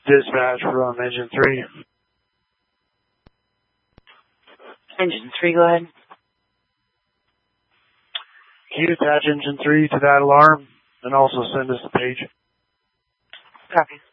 Dispatch from Engine 3. Engine 3, go ahead. Can you attach Engine 3 to that alarm and also send us a page? Copy.